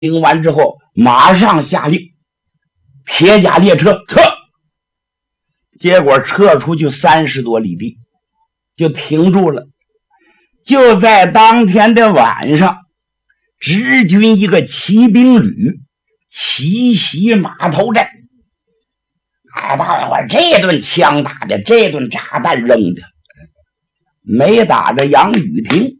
听完之后，马上下令撇甲列车撤。结果撤出去30多里地，就停住了。就在当天的晚上，直军一个骑兵旅奇袭码头镇。哎，大伙这顿枪打的，这顿炸弹扔的，没打着杨雨婷。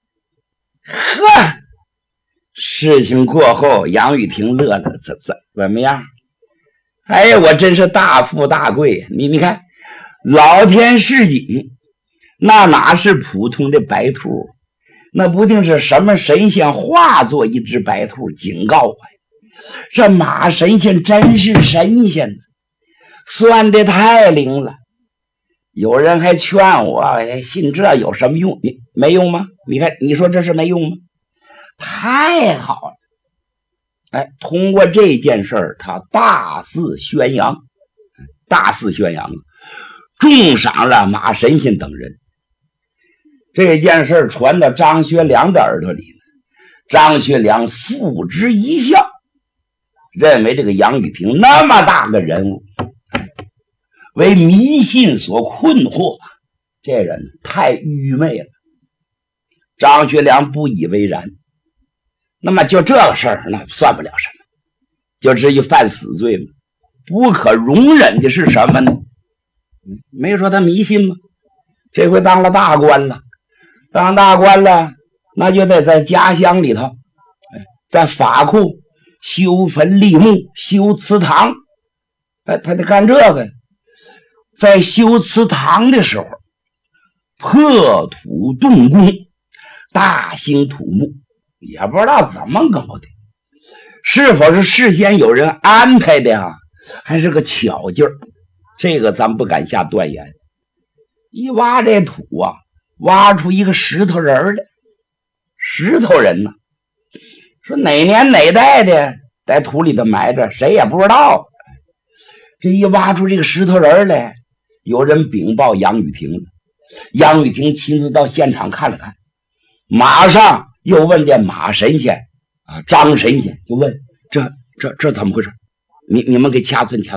呵，事情过后，杨雨婷乐了，怎么样？哎呀，我真是大富大贵！你看，老天示警，那哪是普通的白兔，那不定是什么神仙化作一只白兔警告我呀！这马神仙真是神仙，算得太灵了。有人还劝我，信这有什么用？你没用吗？你看，你说这是没用吗？太好了！哎，通过这件事儿，他大肆宣扬，重赏了马神仙等人。这件事儿传到张学良的耳朵里，张学良付之一笑，认为这个杨雨婷那么大个人物，为迷信所困惑，这人太愚昧了。张学良不以为然。那么就这个事儿，那算不了什么，就至于犯死罪吗？不可容忍的是什么呢？没说他迷信吗？这回当了大官了，那就得在家乡里头，在法库修坟立墓、修祠堂。他得干这个。在修祠堂的时候，破土动工，大兴土木。也不知道怎么搞的，是否是事先有人安排的呀，还是个巧劲儿，这个咱不敢下断言。一挖这土啊，挖出一个石头人来，石头人呢，说哪年哪代的在土里头埋着，谁也不知道。这一挖出这个石头人来，有人禀报杨雨婷了。杨雨婷亲自到现场看了看，马上又问这马神仙啊，张神仙就问这怎么回事？你们给掐算。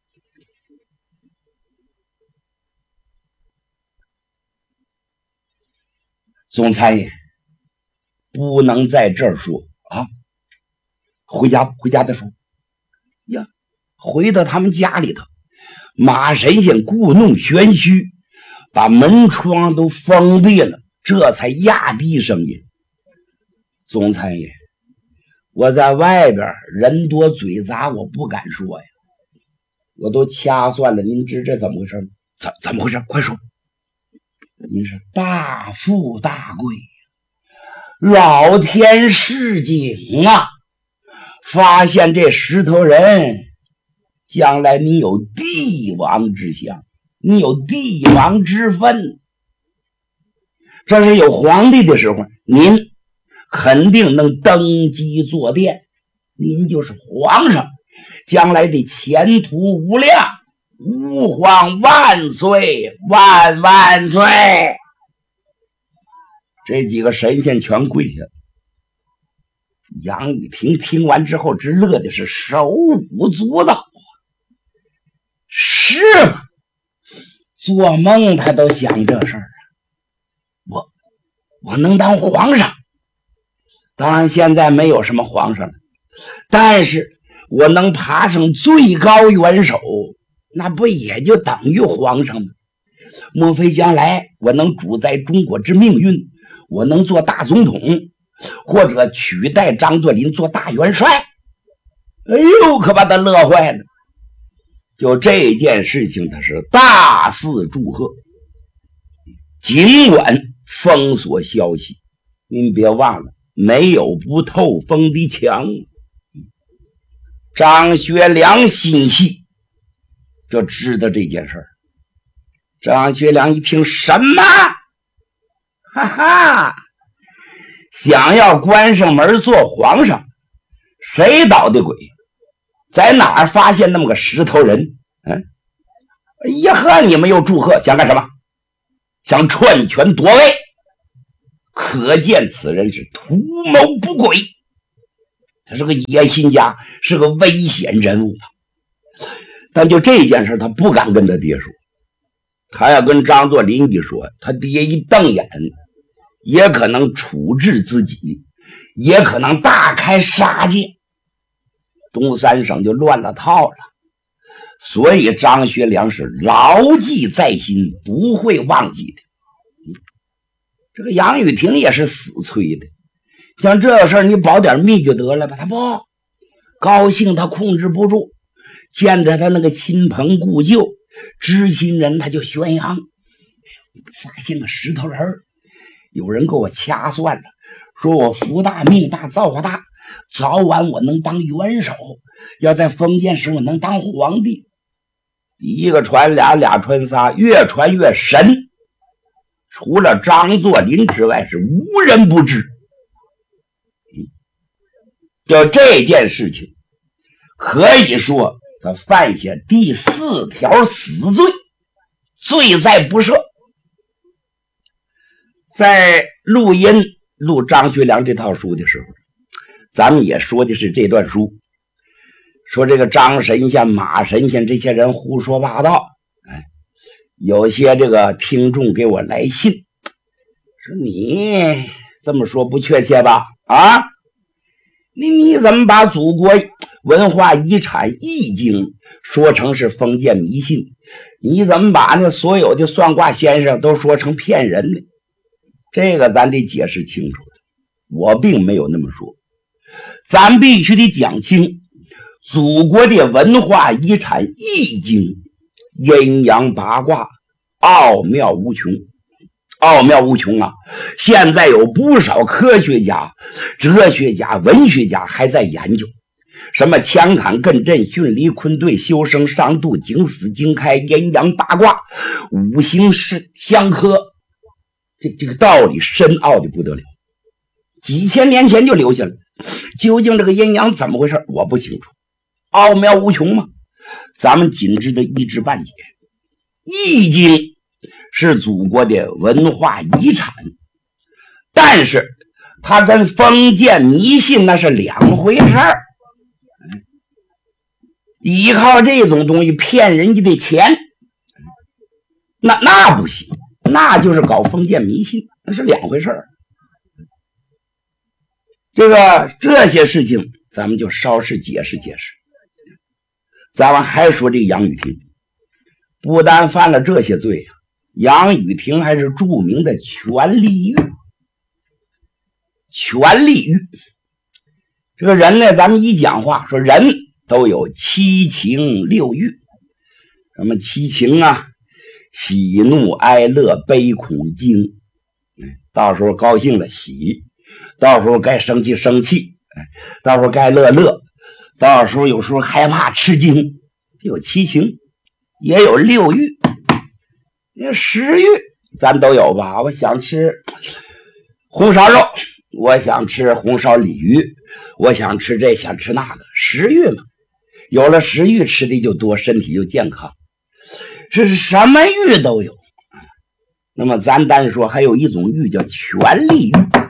总参爷不能在这儿说啊，回家再说呀。回到他们家里头，马神仙故弄玄虚，把门窗都封闭了，这才压低声音。总参爷，我在外边人多嘴杂，我不敢说呀。我都掐算了，您知这怎么回事吗？怎么回事？快说！您是大富大贵，老天示警啊！发现这石头人，将来你有帝王之相，你有帝王之分。这是有皇帝的时候，您肯定能登基坐殿，您就是皇上，将来的前途无量，吾皇万岁万万岁！这几个神仙全跪下。杨雨婷听完之后，只乐的是手舞足蹈。是吗？做梦他都想这事儿啊！我能当皇上，当然现在没有什么皇上了，但是我能爬上最高元首，那不也就等于皇上吗？莫非将来我能主宰中国之命运，我能做大总统，或者取代张作霖做大元帅？哎呦，可把他乐坏了。就这件事情，他是大肆祝贺，尽管封锁消息，您别忘了，没有不透风的墙。张学良心细，就知道这件事儿。张学良一听，什么？哈哈，想要关上门做皇上，谁捣的鬼？在哪儿发现那么个石头人？哎呀呵，你们又祝贺，想干什么？想篡权夺位，可见此人是图谋不轨。 他是个野心家，是个危险人物。但就这件事他不敢跟他爹说，他要跟张作霖一说，他爹一瞪眼，也可能处置自己，也可能大开杀戒，东三省就乱了套了。所以张学良是牢记在心，不会忘记的。这个杨雨婷也是死催的，像这个事儿你保点密就得了吧，他不高兴，他控制不住，见着他那个亲朋故旧知心人他就宣扬，发现了石头人，有人给我掐算了，说我福大命大造化大，早晚我能当元首，要在封建时我能当皇帝。一个传俩，俩传仨，越传越神，除了张作霖之外是无人不知。就这件事情可以说他犯下第4条死罪，罪在不赦。在录张学良这套书的时候，咱们也说的是这段书，说这个张神仙马神仙这些人胡说八道。有些这个听众给我来信说，你这么说不确切吧？啊，你怎么把祖国文化遗产易经说成是封建迷信？你怎么把那所有的算卦先生都说成骗人呢？这个咱得解释清楚，我并没有那么说，咱必须得讲清祖国的文化遗产易经，阴阳八卦奥妙无穷，奥妙无穷啊！现在有不少科学家、哲学家、文学家还在研究什么乾坎艮震巽离坤兑修生商度景死经开阴阳八卦五行相克，这个道理深奥的不得了，几千年前就留下了。究竟这个阴阳怎么回事我不清楚，奥妙无穷嘛，咱们仅知的一知半解。易经是祖国的文化遗产，但是它跟封建迷信那是两回事儿。依靠这种东西骗人家的钱，那不行，那就是搞封建迷信，那是两回事儿。这些事情咱们就稍事解释解释。咱们还说这个杨雨婷不但犯了这些罪，杨雨婷还是著名的权力欲。权力欲这个人呢，咱们一讲话说人都有七情六欲，什么七情啊，喜怒哀乐悲恐惊，到时候高兴了喜，到时候该生气生气，到时候该乐乐，到时候有时候害怕吃惊，有七情，也有六欲。食欲咱都有吧，我想吃红烧肉，我想吃红烧鲤鱼，我想吃这想吃那个，食欲嘛。有了食欲吃的就多，身体就健康，是什么欲都有。那么咱单说还有一种欲叫权力欲，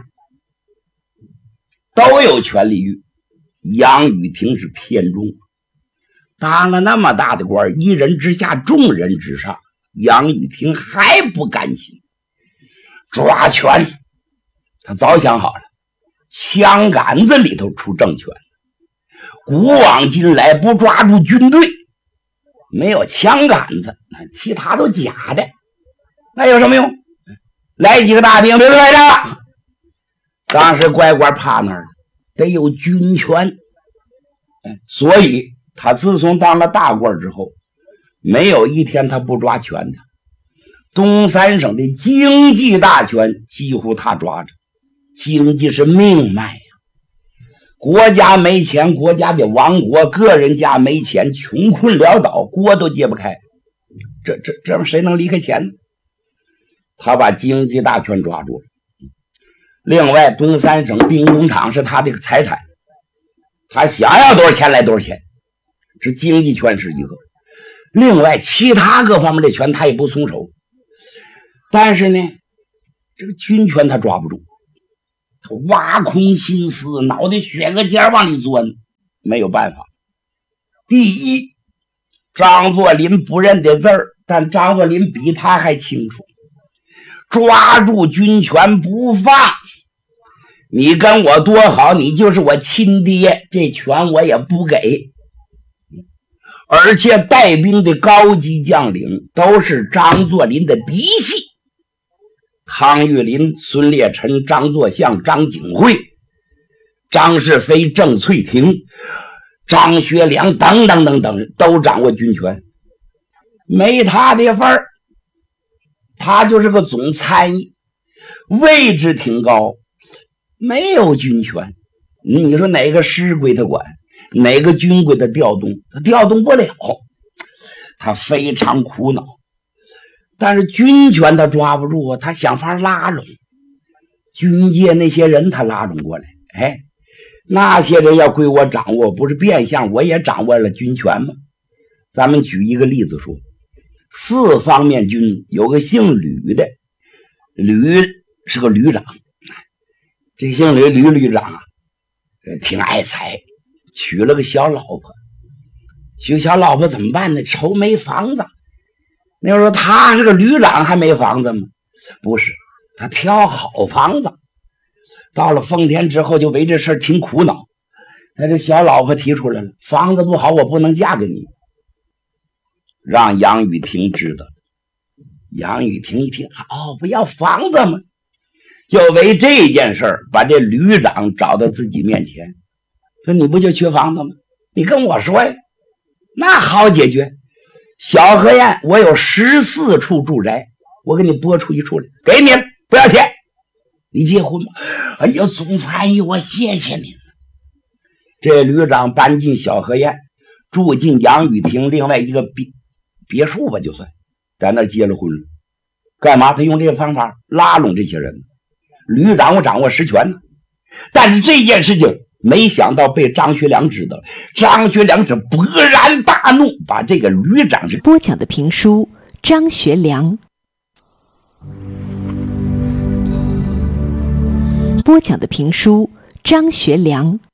都有权力欲。杨雨婷是偏重，当了那么大的官，一人之下众人之上，杨雨婷还不甘心，抓权。他早想好了，枪杆子里头出政权，古往今来不抓住军队，没有枪杆子，其他都假的，那有什么用？来几个大兵别来着，当时乖乖趴那儿了，得有军权。所以他自从当了大官之后，没有一天他不抓权的。东三省的经济大权几乎他抓着，经济是命脉呀。国家没钱，国家的亡国；个人家没钱，穷困潦倒，国都揭不开。这谁能离开钱呢？他把经济大权抓住了。另外，东三省兵工厂是他的财产，他想要多少钱来多少钱，这经济权是一个。另外，其他各方面的权他也不松手。但是呢，这个军权他抓不住， 他挖空心思，脑袋血个尖往里钻，没有办法。第一，张作霖不认得字儿，但张作霖比他还清楚，抓住军权不放，你跟我多好，你就是我亲爹，这权我也不给。而且带兵的高级将领都是张作霖的嫡系，汤玉麟、孙烈臣、张作相、张景惠、张世飞、郑翠婷、张学良等等等等，都掌握军权，没他的份儿。他就是个总参议，位置挺高，没有军权。你说哪个师归他管，哪个军归他调动，他调动不了，他非常苦恼。但是军权他抓不住啊，他想法拉拢军界那些人，他拉拢过来。哎，那些人要归我掌握，不是变相我也掌握了军权吗？咱们举一个例子说，四方面军有个姓吕的，吕是个旅长，这姓吕旅长啊，挺爱财，娶了个小老婆。娶小老婆怎么办呢？愁没房子。那时候他是个旅长还没房子吗？不是，他挑好房子。到了丰田之后就为这事挺苦恼。那这小老婆提出来了，房子不好，我不能嫁给你。让杨雨婷知道。杨雨婷一听，哦，不要房子吗？就为这件事儿把这旅长找到自己面前，说你不就缺房子吗？你跟我说呀，那好解决。小河沿我有14处住宅，我给你拨出一处来，给你不要钱，你结婚吗？哎呀，总参议，我谢谢您。这旅长搬进小河沿，住进杨雨婷另外一个别墅吧，就算在那结了婚了。干嘛？他用这个方法拉拢这些人。旅长我掌握实权呢，但是这件事情没想到被张学良知道了。张学良是勃然大怒，把这个旅长是播讲的评书张学良，播讲的评书张学良。